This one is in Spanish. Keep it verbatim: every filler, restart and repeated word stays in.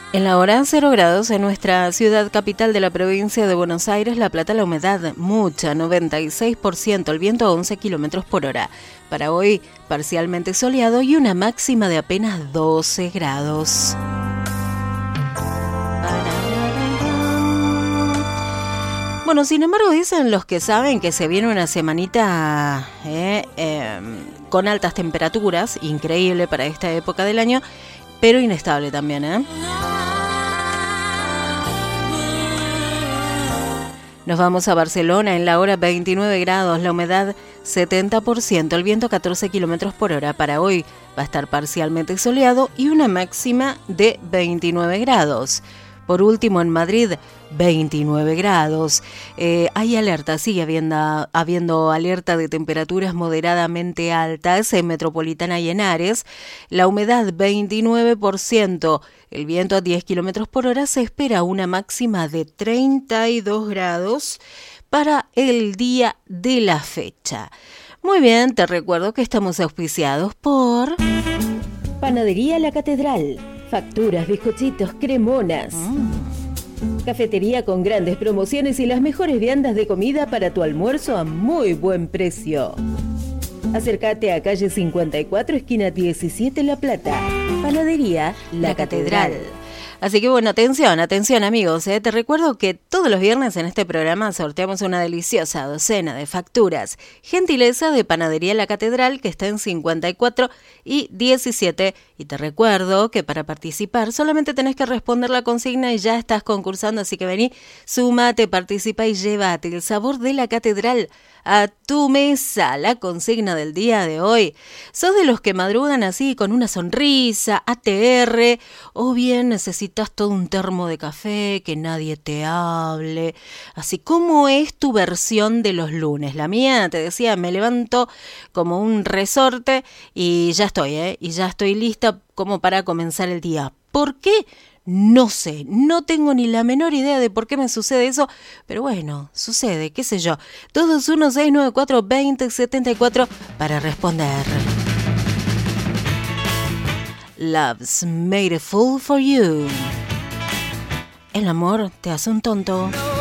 En la hora cero grados en nuestra ciudad capital de la provincia de Buenos Aires, La Plata, la humedad mucha, noventa y seis por ciento, el viento a once kilómetros por hora. Para hoy, parcialmente soleado y una máxima de apenas doce grados. Bueno, sin embargo, dicen los que saben que se viene una semanita eh, eh, con altas temperaturas, increíble para esta época del año, pero inestable también, ¿eh? Nos vamos a Barcelona, en la hora veintinueve grados, la humedad setenta por ciento, el viento catorce kilómetros por hora. Para hoy va a estar parcialmente soleado y una máxima de veintinueve grados. Por último, en Madrid, veintinueve grados. Eh, hay alerta, sigue habiendo, habiendo alerta de temperaturas moderadamente altas en Metropolitana y Henares. La humedad veintinueve por ciento, el viento a diez kilómetros por hora. Se espera una máxima de treinta y dos grados para el día de la fecha. Muy bien, te recuerdo que estamos auspiciados por Panadería La Catedral. Facturas, bizcochitos, cremonas. Mm. Cafetería con grandes promociones y las mejores viandas de comida para tu almuerzo a muy buen precio. Acércate a calle cincuenta y cuatro, esquina diecisiete, La Plata. Panadería La, La Catedral. Catedral. Así que bueno, atención, atención amigos, ¿eh? Te recuerdo que todos los viernes en este programa sorteamos una deliciosa docena de facturas. Gentileza de Panadería La Catedral, que está en cincuenta y cuatro y diecisiete. Y te recuerdo que para participar solamente tenés que responder la consigna y ya estás concursando. Así que vení, sumate, participa y llévate el sabor de La Catedral a tu mesa. La consigna del día de hoy. ¿Sos de los que madrugan así con una sonrisa, A T R, o bien necesitas todo un termo de café, que nadie te hable? Así, ¿cómo es tu versión de los lunes? La mía, te decía, me levanto como un resorte y ya estoy, ¿eh? Y ya estoy lista como para comenzar el día. ¿Por qué? No sé, no tengo ni la menor idea de por qué me sucede eso, pero bueno, sucede, qué sé yo. dos dos uno, seis nueve cuatro, dos cero siete cuatro para responder. Love's made a fool for you. El amor te hace un tonto.